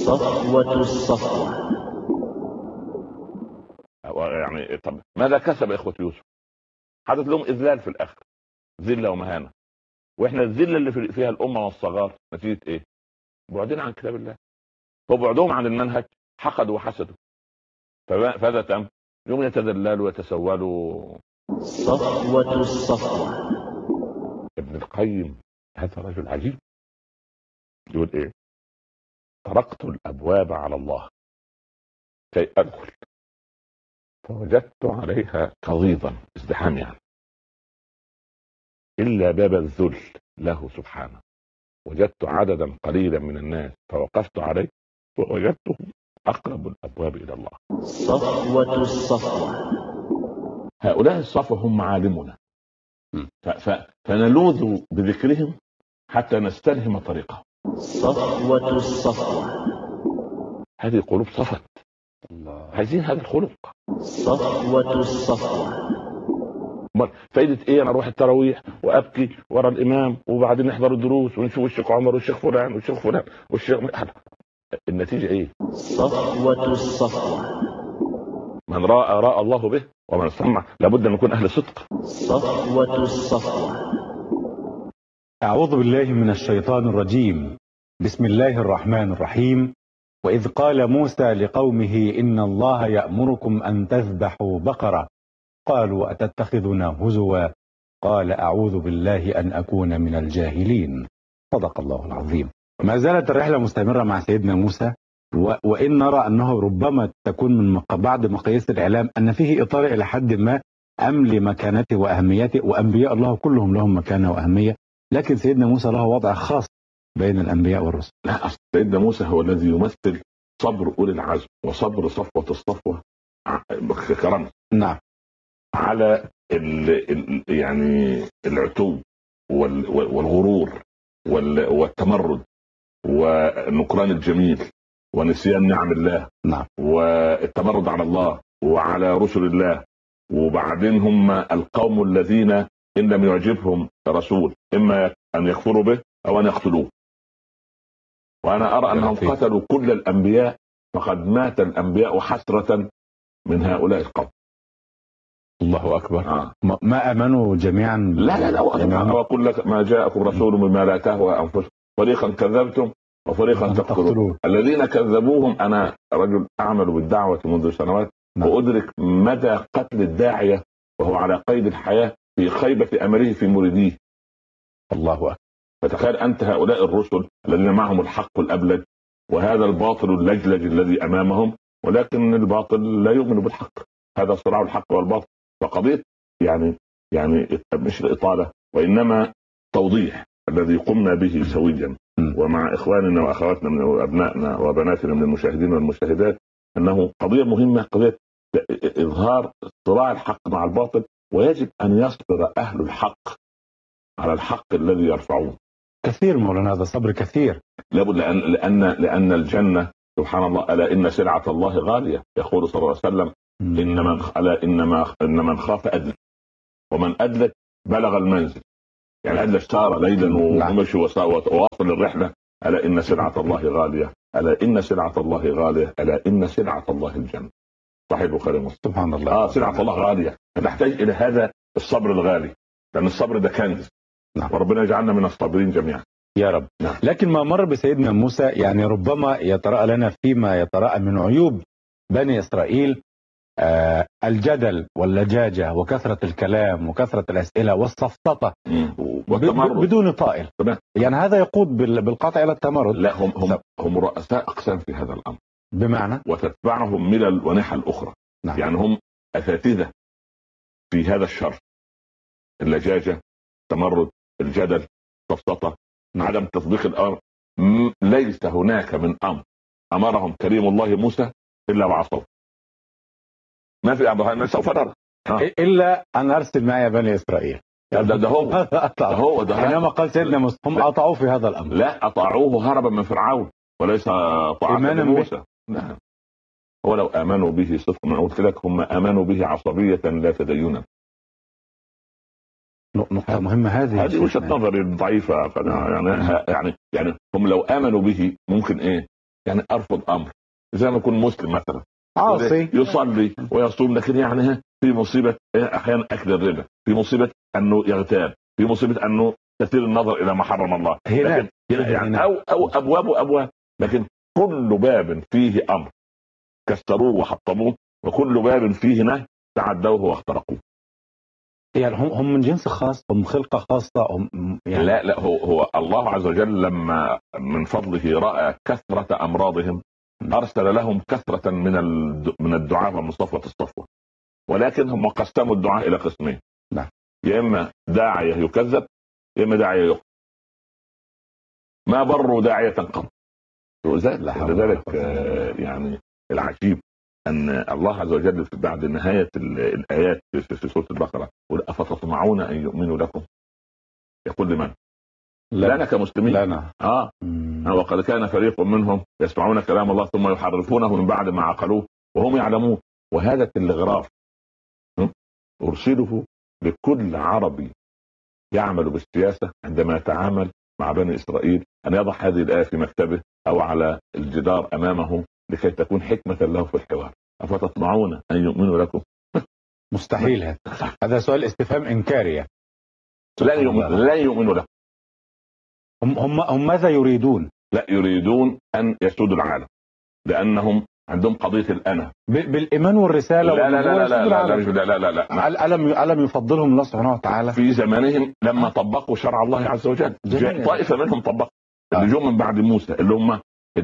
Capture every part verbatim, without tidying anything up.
صفوة الصفوة. يعني طب ماذا كسب اخوة يوسف؟ حدث لهم اذلال في الاخر، ذله ومهانه. واحنا الذله اللي فيها الامه والصغار نتيجه ايه؟ بعدين عن كتاب الله، وبعدهم عن المنهج حقدوا وحسدوا، فماذا تم؟ يوم يتذللوا ويتسولوا. صفوة الصفوة. ابن القيم هذا رجل عجيب، يقول ايه؟ طرقت الابواب على الله كي ادخل فوجدت عليها قضيضا ازدحام يعني، الا باب الذل له سبحانه وجدت عددا قليلا من الناس فوقفت عليه ووجدتهم اقرب الابواب الى الله. صفوة الصفوة. هؤلاء الصفوة هم عالمنا، فنلوذ بذكرهم حتى نستلهم طريقهم. صفوة الصفوة. هذه قلوب صفت، عايزين هذا الخلق. صفوة الصفوة. فايدة ايه انا اروح التراويح وابكي ورا الامام وبعدين نحضر الدروس ونشوف الشيخ عمر والشيخ فلان والشيخ فلان والشيخ، النتيجة ايه؟ صفوة الصفوة. من راى راى الله به ومن سمع لابد ان نكون اهل صدق. صفوة الصفوة. أعوذ بالله من الشيطان الرجيم. بسم الله الرحمن الرحيم. وإذ قال موسى لقومه إن الله يأمركم أن تذبحوا بقرة قالوا أتتخذنا هزوا قال أعوذ بالله أن أكون من الجاهلين. صدق الله العظيم. ما زالت الرحلة مستمرة مع سيدنا موسى، وإن نرى أنه ربما تكون من بعض مقاييس الإعلام أن فيه إطار إلى حد ما أملي مكانته وأهميته، وأنبياء الله كلهم لهم مكانة وأهمية، لكن سيدنا موسى له وضع خاص بين الأنبياء والرسل. لا، أصل سيدنا موسى هو الذي يمثل صبر أولي العزم وصبر صفوة الصفوة كرم. نعم. على ال ال يعني العتو والغرور والتمرد ونكران الجميل ونسيان نعم الله. نعم. والتمرد على الله وعلى رسل الله. وبعدين هم القوم الذين إن لم يعجبهم رسول إما أن يكفروا به أو أن يقتلوه. وأنا أرى أنهم قتلوا كل الأنبياء، فقد مات الأنبياء حسرة من هؤلاء القوم. الله أكبر. آه. ما أمنوا جميعا. لا لا لا وأقول لك ما جاءكم رسول مما لا تهوى أنفسكم فريقا كذبتم وفريقا تقتلون. الذين كذبوهم، أنا رجل أعمل بالدعوة منذ سنوات. نعم. وأدرك مدى قتل الداعية وهو على قيد الحياة في خيبة أمره في مريديه. الله أكبر. فتخيل أنت هؤلاء الرسل الذين معهم الحق الأبلج وهذا الباطل اللجلج الذي أمامهم، ولكن الباطل لا يؤمن بالحق. هذا صراع الحق والباطل. فقضية يعني يعني مش الإطالة وإنما توضيح الذي قمنا به سويا ومع إخواننا وأخواتنا من أبنائنا وبناتنا من المشاهدين والمشاهدات، أنه قضية مهمة، قضية إظهار صراع الحق مع الباطل، ويجب أن يصبر أهل الحق على الحق الذي يرفعون. كثير مولانا، هذا صبر كثير. لابد، لأن لأن لأن الجنة سبحان الله ألا إن سلعة الله غالية. يقول صلى الله عليه وسلم إن من ألا إنما إن من خاف أدلج ومن أدلج بلغ المنزل. يعني أدلج سار ليلا ومشي وواصل الرحلة. ألا إن سلعة الله غالية ألا إن سلعة الله غالية ألا إن سلعة الله الجنة. صحيح البخاري ومسلم. سبحان الله. آه سلعة الله غالية، نحتاج إلى هذا الصبر الغالي، لأن الصبر ده كنز. نعم. وربنا يجعلنا من الصابرين جميعا يا رب. نعم. لكن ما مر بسيدنا موسى يعني ربما يتراءى لنا فيما يتراءى من عيوب بني إسرائيل آه الجدل واللجاجة وكثرة الكلام وكثرة الأسئلة والسفسطة بدون طائل. يعني هذا يقود بالقطع إلى التمرد. لا، هم هم هم رؤساء أقسام في هذا الأمر، بمعنى وتتبعهم ملل ونحل أخرى. نعم. يعني هم أساتذة في هذا الشر، اللجاجة، التمرد، الجدل، السفسطة، عدم تطبيق الأمر. ليس هناك من أمر أمرهم كريم الله موسى إلا وعصوا. ما في أمر سوف نرى إلا أن أرسل معي بني إسرائيل. ده, ده هو ده هو ده حينما قال سيدنا موسى هم أطاعوه في هذا الأمر. لا، أطاعوه هربا من فرعون وليس طاعة موسى. نعم. هو لو آمنوا به صدقا، ما قلت لك هم آمنوا به عصبية لا تدينا. نقطة مهمة هذه. هذه وجهة نظري ضعيفة. يعني يعني يعني هم لو آمنوا به ممكن إيه يعني ارفض امر، زي ما يكون مسلم مثلا عاصي يصلي ويصوم، لكن يعني في مصيبه احيانا اكل الربا، في مصيبه انه يغتاب، في مصيبه انه كثير النظر الى ما حرم الله، لكن يعني او او ابواب وابواب، لكن كل باب فيه امر كسروه وحطموه، وكل باب فيه نهي تعدوه واخترقوه. يعني هم هم من جنس خاص، هم خلقه خاصه، هم يعني لا لا هو هو الله عز وجل لما من فضله راى كثره امراضهم ارسل لهم كثره من من الدعاء ومن صفوه الصفوه، ولكن هم قسموا الدعاء الى قسمين. نعم. يا اما داعيه يكذب، يا اما داعيه يخطئ. ما بروا داعيه قط. لذلك يعني العجيب ان الله عز وجل بعد نهايه الايات في سوره البقره يقول افتطمعون ان يؤمنوا لكم، يقول لمن؟ لنا كمسلمين. لنا. اه وقد كان فريق منهم يسمعون كلام الله ثم يحرفونه من بعد ما عقلوه وهم يعلمون. وهذا التلغراف ارسله لكل عربي يعمل بالسياسه عندما يتعامل مع بني اسرائيل، ان يضع هذه الايه في مكتبه او على الجدار امامه لكي تكون حكمه له في الحوار. افتطمعون ان يؤمنوا لكم؟ مستحيل. هذا هذا سؤال استفهام انكاري. لا يؤمن لا يؤمنوا لكم. هم هم هم ماذا يريدون؟ لا يريدون ان يسودوا العالم، لانهم عندهم قضيه الانا بالايمان والرساله. لا لا لا لا لا لا لا لا لا لا الم الم يفضلهم الله سبحانه وتعالى في زمانهم لما طبقوا شرع الله عز وجل. طائفه منهم طبقوا، اللي جو من بعد موسى، اللي هم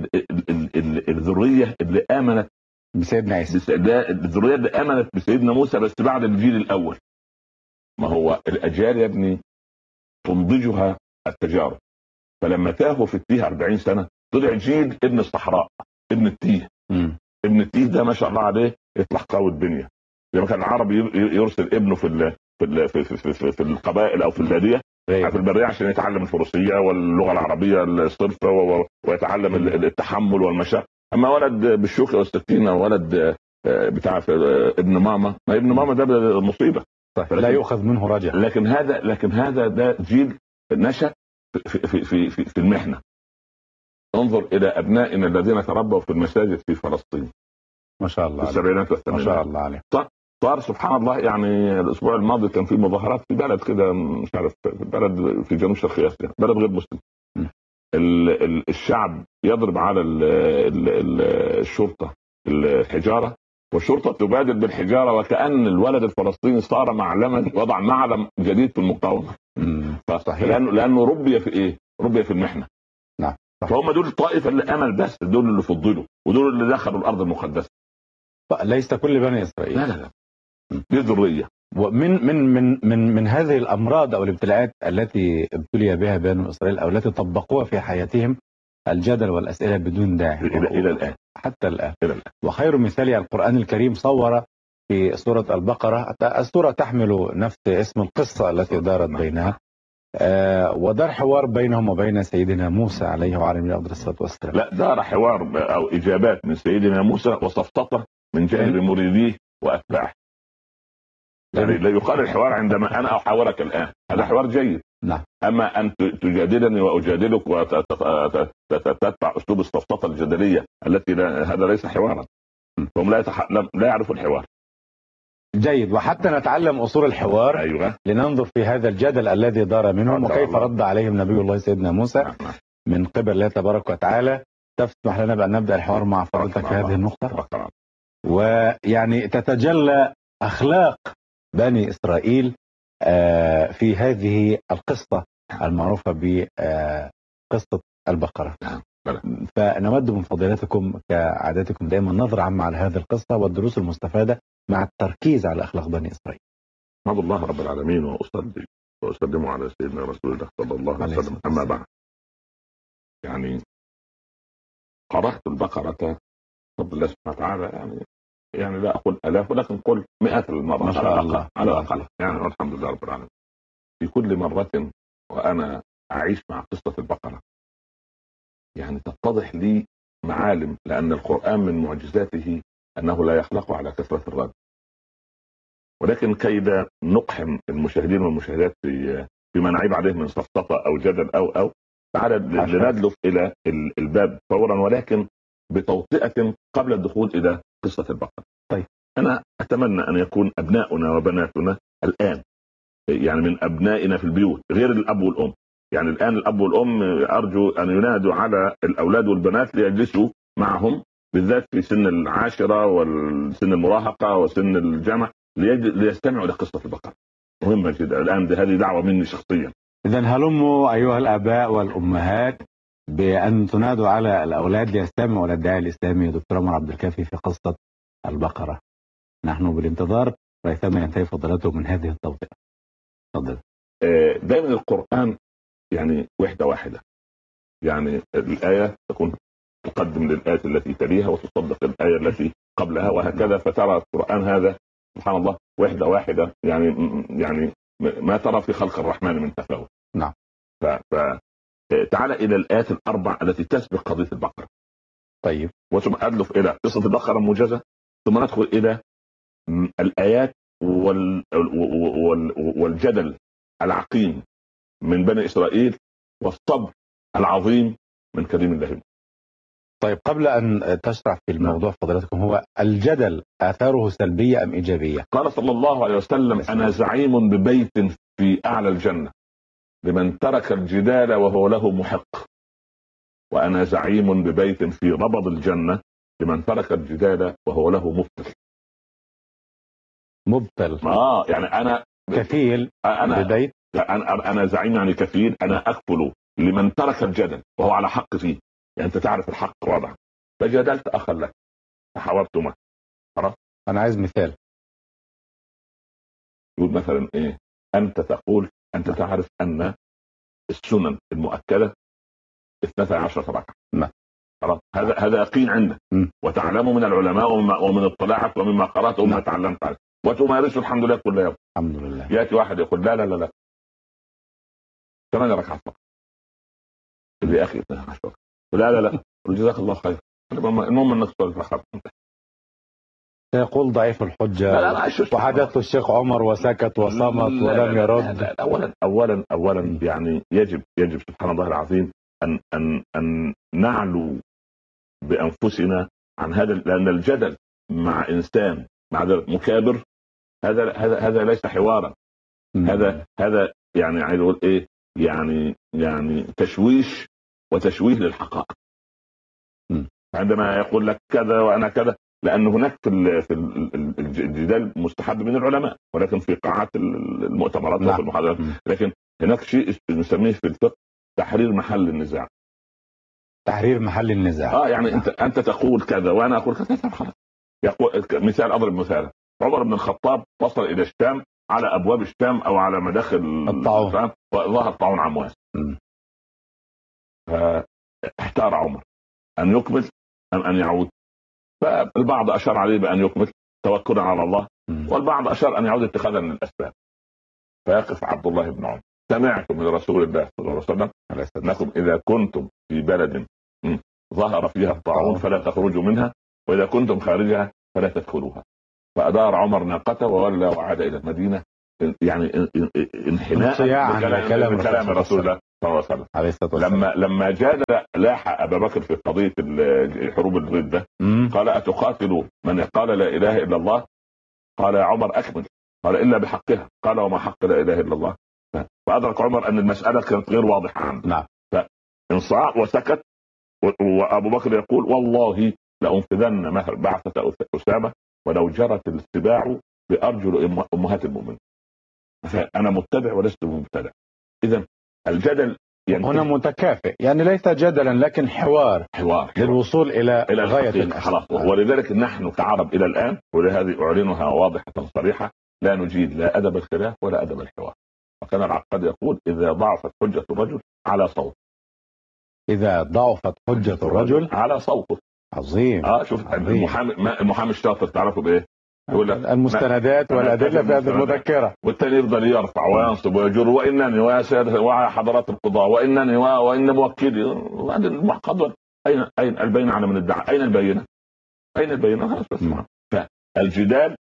الذريه اللي امنت بسيدنا عيسى، الذريه اللي امنت بسيدنا موسى بس بعد الجيل الاول. ما هو الاجيال يا ابني تنضجها التجارب، فلما تاهوا في التيه أربعين سنه طلع جيل ابن الصحراء، ابن التيه. م. ابن التيه ده ما شاء الله عليه يطلع قوي الدنيا. لما كان العربي يرسل ابنه في ال في ال في, في, في, في القبائل او في الباديه في البريه عشان يتعلم الفروسيه واللغه العربيه الصرفه ويتعلم التحمل والمشاة. اما ولد بالشوكه والسكينه ولد بتاع ابن ماما، ما ابن ماما ده مصيبه لا يؤخذ منه رجع. لكن هذا لكن هذا ده جيل نشأ في في في في, في المحنه. انظر الى ابنائنا الذين تربوا في المساجد في فلسطين ما شاء الله في السبعينات والثمانينات ما شاء الله عليه. صار سبحان الله. يعني الاسبوع الماضي كان في مظاهرات في بلد كده مش عارف، في بلد في جنوب شرق اسيا، بلد غير مسلم. ال ال الشعب يضرب على ال ال ال الشرطه الحجاره، والشرطه تبادر بالحجاره، وكأن الولد الفلسطيني صار معلما، وضع معلم جديد في المقاومه. لانه لانه ربي في ايه؟ ربي في المحنه. نعم. فهم دول الطائفه اللي امل، بس دول اللي فضلوا ودول اللي دخلوا الارض المقدسه. ليس كل بني اسرائيل. لا لا لا دي ذريه. ومن من من من من هذه الامراض او الابتلاءات التي ابتلي بها بنو اسرائيل او التي طبقوها في حياتهم الجدل والاسئله بدون داعي الى الى الان حتى الان. الى الان. وخير مثال القران الكريم صور في سوره البقره، السوره تحمل نفس اسم القصه التي دارت بينها، آه ودار حوار بينهم وبين سيدنا موسى عليه وعلى نبينا افضل الصلاه والسلام. لا دار حوار او اجابات من سيدنا موسى وسفسطه من جانب مريديه واتباعه. يعني لا يقال الحوار عندما انا احاورك الان، هذا حوار جيد. نعم. اما ان تجادلني واجادلك وتتبع اسلوب السفسطه الجدليه التي لا، هذا ليس حوارا. هم لا يتح... لا يعرفوا الحوار. جيد. وحتى نتعلم اصول الحوار. أيوة. لننظر في هذا الجدل الذي دار منهم وكيف رد عليهم نبي الله سيدنا موسى نعم. من قبل الله تبارك وتعالى. تسمح لنا بأن نبدأ الحوار مع فضيلتك في هذه النقطة، ويعني تتجلى أخلاق بني إسرائيل في هذه القصة المعروفة بقصة البقرة. فنود من فضيلتكم كعادتكم دائما نظرة عامة على هذه القصة والدروس المستفادة مع التركيز على أخلاق بني إسرائيل. أحمد الله رب العالمين وأصلي وأسلم على سيدنا رسول الله صلى الله عليه وسلم. أما بعد، يعني قرأت البقرة رب الله سبحانه وتعالى، يعني يعني لا أقول آلاف ولكن قل مئات المرات ما شاء الله على الأقل. يعني والحمد لله رب العالمين. في كل مرة وأنا أعيش مع قصة البقرة يعني تتضح لي معالم، لأن القرآن من معجزاته أنه لا يخلق على كثرة الرد. ولكن كي نقحم المشاهدين والمشاهدات في فيما نعيب عليه من سفسطة أو جدل أو أو تعالى لندلف إلى الباب فورا، ولكن بتوطئة قبل الدخول إلى قصة البقرة. طيب. أنا أتمنى أن يكون أبناؤنا وبناتنا الآن، يعني من أبنائنا في البيوت غير الأب والأم، يعني الآن الأب والأم أرجو أن ينادوا على الأولاد والبنات ليجلسوا معهم، بالذات في سن العاشرة والسن المراهقة وسن الجامعة، ليستمعوا إلى قصة البقرة. مهمة جدا الآن، هذه دعوة مني شخصيا. إذن هلموا أيها الآباء والأمهات بأن تنادوا على الأولاد ليستمعوا إلى الداعي الإسلامي دكتور عمر عبد الكافي في قصة البقرة. نحن بالانتظار ريثما ينتهي فضيلته من هذه التوطئة. تفضل. دائما القرآن يعني وحدة واحدة، يعني الآية تكون تقدم للآية التي تليها وتصدق الآية التي قبلها وهكذا، فترى القرآن هذا سبحان الله وحدة واحدة، يعني يعني ما ترى في خلق الرحمن من تفاوت. نعم. ف تعال إلى الآيات الأربع التي تسبق قضية البقرة. طيب. وثم أدلف إلى قصة البقرة الموجزة، ثم ندخل إلى الآيات وال... وال... والجدل العقيم من بني إسرائيل والصبر العظيم من كريم الله. طيب، قبل أن تشرح في الموضوع فضيلتكم، هو الجدل آثاره سلبية أم إيجابية؟ قال صلى الله عليه وسلم: أنا زعيم ببيت في أعلى الجنة لمن ترك الجدال وهو له محق، وأنا زعيم ببيت في ربض الجنة لمن ترك الجدال وهو له مبتل. مبتل. آه يعني أنا كفيل أنا ببيت. أنا أنا زعيم يعني كفيل، أنا أكفل لمن ترك الجدل وهو على حق فيه، يعني أنت تعرف الحق واضح، فجدلت أخا لك فحاورت معه. خلاص. أنا عايز مثال. يقول مثلا إيه؟ أنت تقول أنت تعرف أن السنن المؤكدة اثنتا عشرة ركعة. نعم. خلاص، هذا هذا يقين عندك، وتعلم من العلماء ومن اطلاعك ومما قرأت وما تعلمت عنه، وتمارسه الحمد لله كل يوم. الحمد لله. يأتي واحد يقول لا لا لا لا ثمان ركعات فقط. يا أخي اثنتا عشرة، لا لا لا جزاك الله خير، المهم انك تصلي ركعات. سيقول ضعيف الحجة. لا لا لا وحدث الشيخ عمر وسكت وصمت ولم يرد. لا لا لا. اولا اولا اولا يعني يجب يجب سبحان الله العظيم ان ان ان نعلو بانفسنا عن هذا، لان الجدل مع انسان مع مكابر هذا هذا هذا ليس حوارا. م. هذا هذا يعني عايز اقول ايه، يعني يعني تشويش وتشويه للحقائق. م. عندما يقول لك كذا وانا كذا، لأن هناك في في الجدال مستحب من العلماء، ولكن في قاعات المؤتمرات وفي المحاضرات، لكن هناك شيء نسميه في الفقه تحرير محل النزاع. تحرير محل النزاع. اه يعني انت انت تقول كذا وانا اقول كذا، خلاص. يقول مثال، اضرب مثال، عمر بن الخطاب وصل الى الشام على ابواب الشام او على مداخل الطاعون، وظهر طاعون عمواس. فاحتار عمر ان يكمل ام ان يعود، فالبعض اشار عليه بان يكمل توكلا على الله، والبعض اشار ان يعود اتخاذا من الاسباب. فيقف عبد الله بن عمر: سمعتم من رسول الله صلى الله عليه وسلم انكم اذا كنتم في بلد ظهر فيها الطاعون فلا تخرجوا منها، واذا كنتم خارجها فلا تدخلوها. فادار عمر ناقته وولى وعاد الى المدينه، يعني انحناء بكلام كلام رسول الله صلى الله عليه وسلم. لما لما جاد لاح ابا بكر في قضيه حروب الردة، قال: اتقاتلوا من قال لا اله الا الله؟ قال: يا عمر اكمل. قال: الا بحقها. قال: وما حق لا اله الا الله؟ فادرك عمر ان المساله كانت غير واضحه عنه. نعم. فانصاع وسكت، وابو بكر يقول: والله لانفذن مهر بعثه اسامه ولو جرت السباع بارجل امهات المؤمنين. فانا متبع ولست مبتدع. اذا الجدل يعني هنا متكافئ، يعني ليس جدلا لكن حوار حوار للوصول الى الى غايه خلاص. ولذلك نحن كعرب الى الان، ولهذه اعلنها واضحه صريحه، لا نجيد لا ادب الخلاف ولا ادب الحوار. وكان العقاد يقول: اذا ضعفت حجه الرجل على صوت. اذا ضعفت حجه الرجل على صوته. عظيم. اه شوف المحامي المحامي الشاطر تعرفوا بايه؟ يقول لك المستندات والادله في هذه المذكره، والتاني يفضل يرفع وينصب ويجر: وانني ويا سيادة ويا حضرات القضاء وانني وان موكلي. وهذا المحقق. اين اين البينه على من ادعى؟ اين البينه؟ اين البينه؟ فالجدال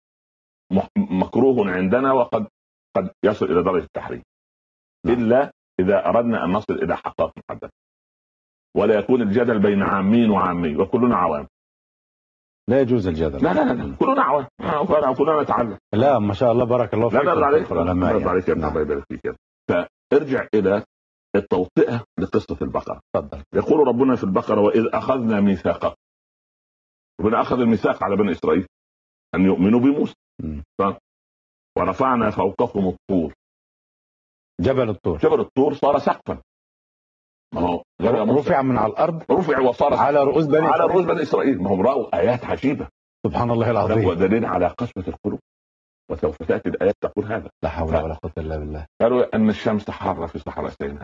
مكروه عندنا، وقد قد يصل الى درجه التحريم، الا اذا اردنا ان نصل الى حقائق محدده. ولا يكون الجدل بين عامين وعامي وكلنا عوام. لا يجوز الجدل. لا لا لا كلنا عوام، كلنا نتعلم. لا ما شاء الله بارك الله فيك. لا لا عليك العلماء لا عليك يعني. الله يبارك فيك. فارجع الى التوطئه لقصه البقره. تفضل. يقول ربنا في البقره: واذ اخذنا ميثاقكم. ربنا اخذ الميثاق على بني اسرائيل ان يؤمنوا بموسى. ف... ورفعنا فوقكم الطور. جبل الطور. جبل الطور صار سقفا. ما هو رفع من على الارض، رفع وصار على رؤوس بني على رؤوس بني اسرائيل. ما هم راوا ايات عجيبه سبحان الله العظيم، ودليل على قسوه القلوب. وسوف تاتي الايات تقول هذا. لا حول ولا قوه الا بالله. قالوا ان الشمس حاره في صحراء سيناء.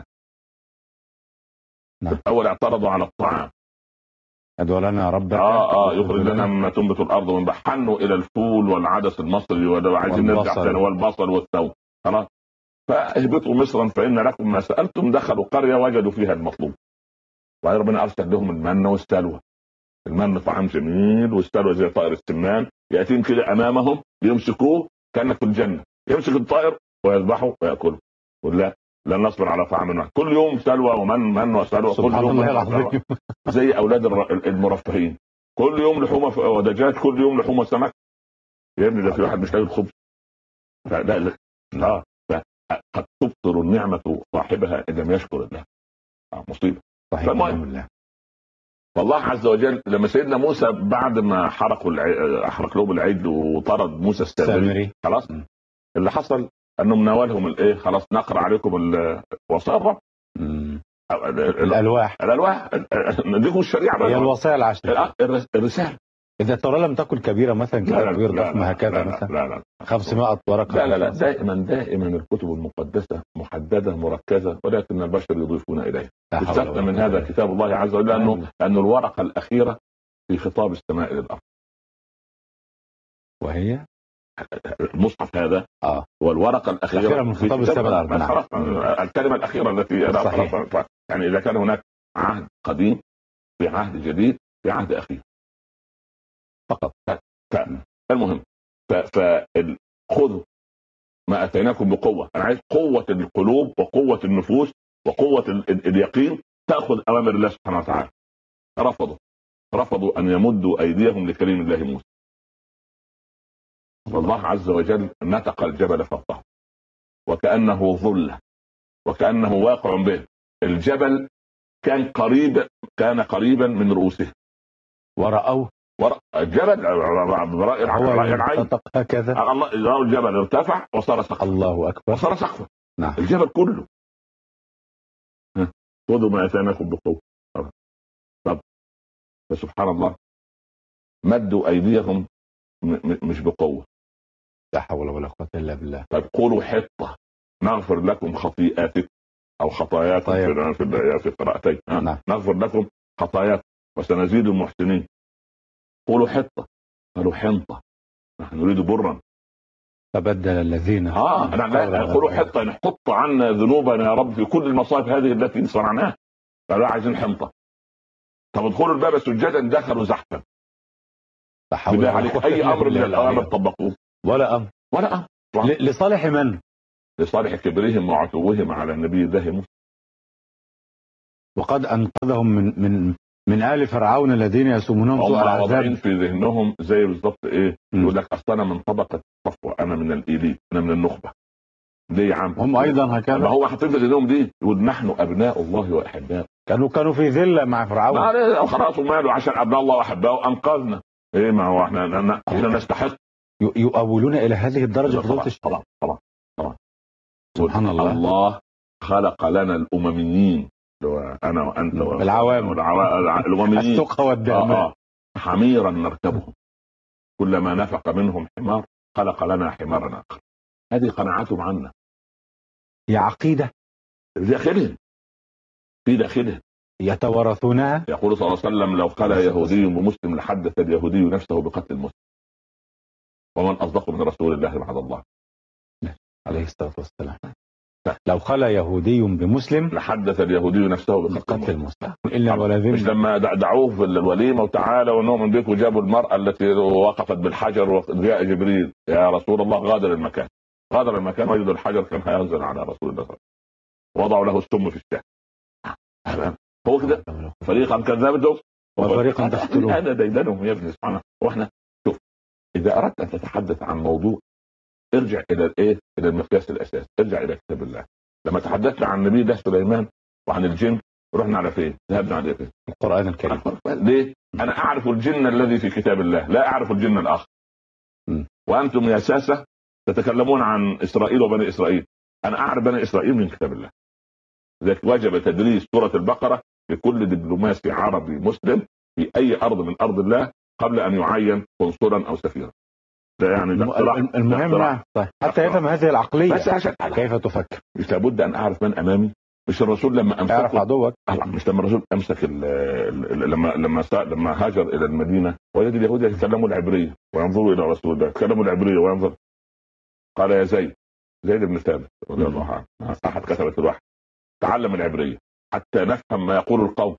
نعم. اول اعترضوا على الطعام. ادعو لنا ربك اه اه يخرج لنا مما تنبت الارض، ونبحنوا الى الفول والعدس المصري، ولو عايزين نرجع ثاني والبصل والثوم. خلاص فاهبطوا مصرا فان لكم ما سالتم. دخلوا قريه وجدوا فيها المطلوب، وبعدين ربنا ارسل لهم المن والسلوى. المن طعام جميل، والسلوى زي طائر السمان ياتيهم كده امامهم ليمسكوه كانك في الجنه. يمسك الطائر ويذبحه وياكله. ولا لن نصبر على طعام واحد. كل يوم سلوى ومن من وسلوى. كل يوم العظيم. زي اولاد المرفهين، كل يوم لحومه ودجاج، كل يوم لحومه سمك. يا ابني ده في واحد مش لاقي الخبز. لا لا لا قد تبطل النعمه صاحبها ان لم يشكر الله. مصيبه. صحيح. فالله عز وجل لما سيدنا موسى بعد ما حرقوا الع... احرق لهم العجل وطرد موسى السامري، خلاص اللي حصل انهم ناولهم الايه، خلاص نقرا عليكم الوصايا الرب، الالواح الالواح دي الشريعه هي الوصايا العشر، الرساله. اذا التوراه لم تكن كبيره مثلا كده كبير ضخم هكذا مثلا لا لا خمسمائة ورقه. لا لا لا دائما دائما الكتب المقدسه محدده مركزه، ولكن البشر يضيفون اليها. استثنى من هذا كتاب الله عز وجل لانه لانه الورقه الاخيره في خطاب السماء للارض، وهي المصحف هذا اه والورقه الاخيره من خطاب السماء للارض. الكلمه الاخيره التي يعني اذا كان هناك عهد قديم في عهد جديد في عهد اخير فقط. فالمهم فخذوا ما اتيناكم بقوه. انا عايز قوه القلوب وقوه النفوس وقوه اليقين تاخذ اوامر الله سبحانه وتعالى. رفضوا رفضوا ان يمدوا ايديهم لكريم الله موسى. والله عز وجل نتق الجبل فوقه وكانه ظله وكانه واقع به. الجبل كان قريب كان قريبا من رؤوسه ورأوه ورأ الجبل برأي العين هكذا. الله رأوا الجبل ارتفع وصار سقفا. الله أكبر. وصار سقفا. نعم. الجبل كله. خذوا ما اتيناكم بقوة. طب فسبحان الله مدوا أيديهم مش بقوة. لا حول ولا قوة إلا بالله. طيب قولوا حطة نغفر لكم خطيئاتكم أو خطاياكم. طيب. في في قراءتين. نعم. نغفر لكم خطاياكم وسنزيد المحسنين. قولوا حطة قالوا حنطة نحن نريد برا. فبدل الذين اه لا قولوا حطة نحط عنا ذنوبنا يا رب في كل المصائب هذه التي صنعناها. قالوا عايزين حنطة. طب ادخلوا الباب سجدا دخلوا زحفا. بالله عليك اي امر من الاوامر طبقوه؟ ولا امر ولا امر. لصالح من؟ لصالح كبرهم وعتوهم على النبي الله موسى. وقد انقذهم من من من آل فرعون الذين يسومونهم سوء العذاب. في ذهنهم زي بالضبط ايه، يقول لك اصل انا من طبقه الصفوه، انا من الاليت، انا من النخبه. ليه يا عم؟ هم ايضا هكذا. ما هو حاطين في ذهنهم دي، يقول نحن ابناء الله واحباؤه. كانوا كانوا في ذله مع فرعون. ما خلاص وماله عشان ابناء الله واحباؤه انقذنا. ايه ما هو احنا احنا نستحق. يؤولون الى هذه الدرجه فضيلة الشيخ. طبعا طبعا طبعا. سبحان الله. الله خلق لنا الامميين انا وانت العوام الامميين السقى والدهماء آه آه. حميرا نركبهم كلما نفق منهم حمار خلق لنا حمارا اخر. هذه قناعتهم عنا. هي عقيده داخلهم في داخلهم يتوارثونها. يقول صلى الله عليه وسلم لو قال يهودي ومسلم لحدث اليهودي نفسه بقتل المسلم. ومن اصدق من رسول الله بعد الله عليه الصلاه والسلام. لو خلى يهودي بمسلم لحدث اليهودي نفسه بقتل المسلم الا ولازم. مش لما دعوه في الوليمه وتعالى ونؤمن بك وجابوا المراه التي وقفت بالحجر وجاء جبريل يا رسول الله غادر المكان. غادر المكان وجد الحجر كان هينزل على رسول الله. وضعوا له السم في الشاه. هو كده، فريقا كذبتم وفريقا تقتلون. هذا ديدنهم يا ابني سبحانه. واحنا شوف، اذا اردت ان تتحدث عن موضوع ارجع الى الايه، الى المقياس الاساسي، ارجع الى كتاب الله. لما تحدثنا عن النبي ده سليمان وعن الجن، رحنا على فين؟ ذهبنا على فين؟ القرآن الكريم. ليه؟ انا اعرف الجن الذي في كتاب الله، لا اعرف الجن الاخر. م. وانتم يا ساسه تتكلمون عن اسرائيل وبني اسرائيل، انا اعرف بني اسرائيل من كتاب الله. لذلك وجب تدريس سوره البقره لكل دبلوماسي عربي مسلم في اي ارض من ارض الله قبل ان يعين قنصلا او سفيرا. ده يعني ده المهم نعم، حتى يفهم هذه العقليه. بس عشان كيف تفكر؟ مش لابد ان اعرف من امامي. مش الرسول لما امسك اعرف عدوك، مش لما الرسول امسك ال ال لما لما لما هاجر الى المدينه وجد اليهود يتكلموا العبريه وينظروا الى رسول الله يتكلموا العبريه وينظر، قال يا زيد، زيد بن ثابت رضي الله عنه احد كتبه الوحي، تعلم العبريه حتى نفهم ما يقول القوم.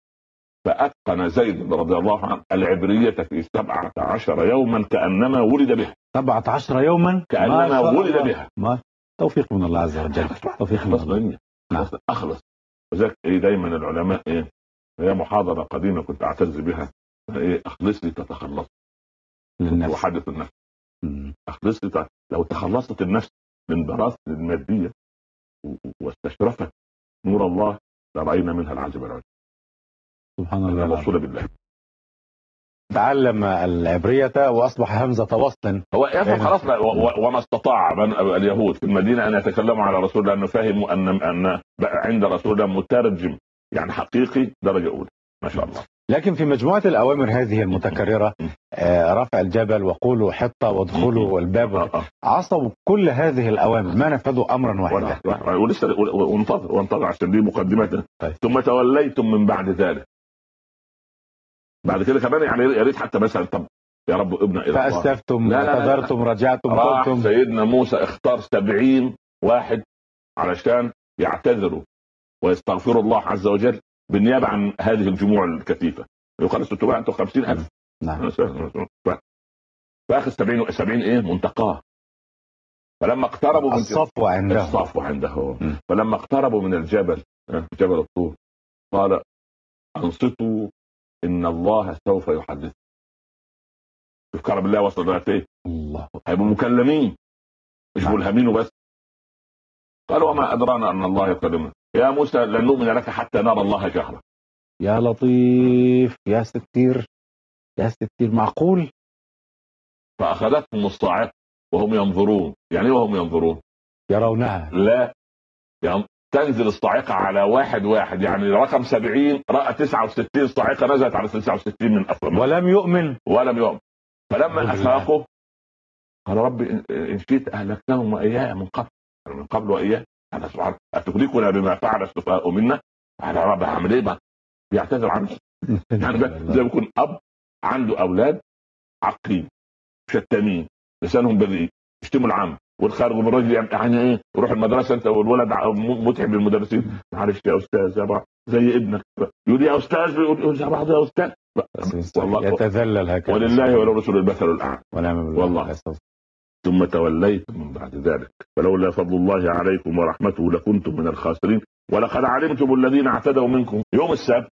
فاتقن زيد رضي الله عنه العبريه في سبعة عشر يوما كانما ولد بها. سبعة عشر يوما كانما ولد بها. ما توفيق من الله عز وجل، توفيق من الله. نعم. اخلص. وذلك ايه دايما العلماء ايه، هي محاضره قديمه كنت اعتز بها، ايه اخلص لي تتخلص للنفس وحدث النفس. اخلص لي، لو تخلصت النفس من دراسه الماديه واستشرفت نور الله لراينا منها العجب العجب. سبحان الله الوصول بالله. تعلم العبرية واصبح همزة وصل. هو يفهم خلاص. وما استطاع اليهود في المدينه ان يتكلموا على رسول الله، انه فهموا ان ان عند رسول الله مترجم يعني حقيقي درجه اولى ما شاء الله. لكن في مجموعه الاوامر هذه المتكرره، آه رفع الجبل وقولوا حطه وادخلوا والباب، عصوا كل هذه الاوامر، ما نفذوا امرا واحدا. ولسه وانتظر وانتظر عشان دي مقدمتنا. طيب. ثم توليتم من بعد ذلك، بعد كده كمان يعني يا ريت حتى مثلا طب يا رب ابن الى الله فاستفتم اعتذرتم رجعتم قلتم. سيدنا موسى اختار سبعين واحد علشان يعتذروا ويستغفروا الله عز وجل بالنيابه عن هذه الجموع الكثيفه. يقال ستمائة وخمسين ألف. نعم. فاخذ سبعين سبعين ايه منتقاه. فلما اقتربوا من الصفو عنده الصفو عنده فلما اقتربوا من الجبل، جبل الطور، قال انصتوا ان الله سوف يحدث. شوف كرم الله وصل لغايه ايه؟ الله. هيبقوا مكلمين مش ملهمين وبس. قالوا وما ادرانا ان الله يكلمنا يا موسى لن نؤمن لك حتى نرى الله جهرا. يا لطيف يا ستير يا ستير، معقول؟ فاخذتهم الصاعقه وهم ينظرون. يعني ايه وهم ينظرون؟ يرونها. لا يعني تنزل الصاعقه على واحد واحد، يعني رقم سبعين راى تسعة وستين صاعقه نزلت على تسعة وستين من افضل ولم يؤمن ولم يؤمن. فلما افاقوا قال رب ان شئت اهلكناهم واياي من قبل من قبل واياي. انا سبحان اتهلكنا بما فعل السفهاء منا. على رب هعمل ايه بقى؟ بيعتذر عنه. يعني زي ما يكون اب عنده اولاد عاقين شتانين لسانهم بذيء يشتموا العم والخارج من الرجل يعني ايه، يروح المدرسه انت والولد متعب للمدرسين. معلش يا استاذ يا بعض زي ابنك يقول يا استاذ يقول يا بعض يا استاذ. يتذلل هكذا. ولله ولرسول المثل الاعلى. والله. ثم توليتم من بعد ذلك فلولا فضل الله عليكم ورحمته لكنتم من الخاسرين ولقد علمتم الذين اعتدوا منكم يوم السبت